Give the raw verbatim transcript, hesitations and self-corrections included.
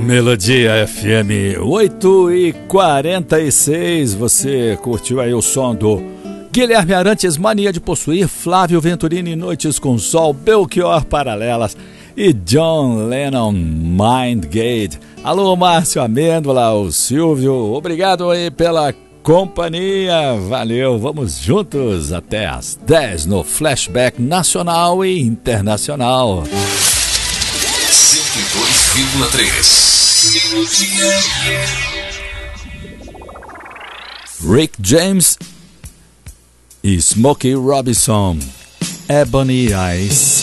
Melodia F M oito e quarenta e seis. Você curtiu aí o som do Guilherme Arantes, Mania de Possuir, Flávio Venturini, Noites com Sol, Belchior Paralelas e John Lennon, Mind Gate. Alô, Márcio Amêndola, o Silvio, obrigado aí pela companhia, valeu, vamos juntos até as dez no Flashback Nacional e Internacional. cento e dois vírgula três. Rick James e Smokey Robinson, Ebony Eyes.